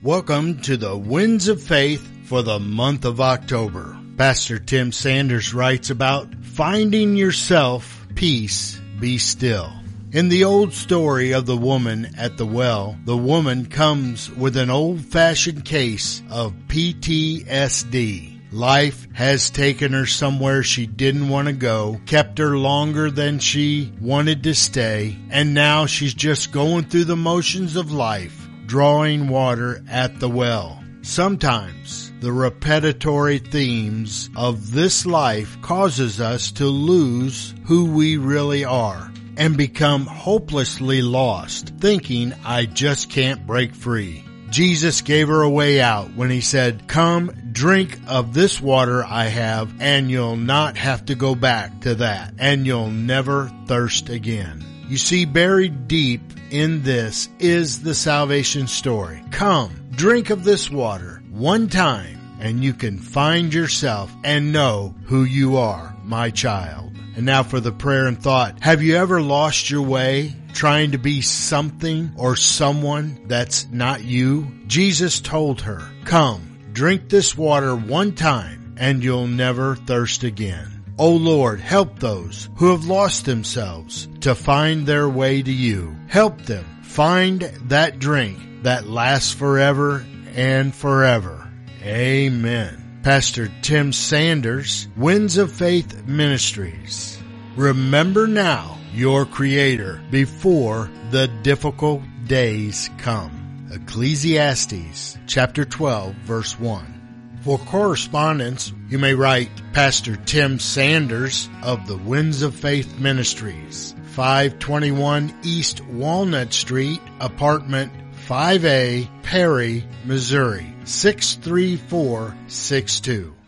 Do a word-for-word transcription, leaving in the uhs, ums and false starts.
Welcome to the Winds of Faith for the month of October. Pastor Tim Sanders writes about finding yourself, peace, be still. In the old story of the woman at the well, the woman comes with an old-fashioned case of P T S D. Life has taken her somewhere she didn't want to go, kept her longer than she wanted to stay, and now she's just going through the motions of life, drawing water at the well. Sometimes the repetitory themes of this life causes us to lose who we really are and become hopelessly lost, thinking I just can't break free. Jesus gave her a way out when he said, "Come, drink of this water I have, and you'll not have to go back to that, and you'll never thirst again." You see, buried deep in this is the salvation story. Come, drink of this water one time, and you can find yourself and know who you are, my child. And now for the prayer and thought. Have you ever lost your way trying to be something or someone that's not you? Jesus told her, "Come, drink this water one time, and you'll never thirst again." O Lord, help those who have lost themselves to find their way to you. Help them find that drink that lasts forever and forever. Amen. Pastor Tim Sanders, Winds of Faith Ministries. Remember now your Creator before the difficult days come. Ecclesiastes chapter twelve, verse one. For correspondence, you may write Pastor Tim Sanders of the Winds of Faith Ministries, five twenty-one East Walnut Street, apartment five A, Perry, Missouri, six three four six two.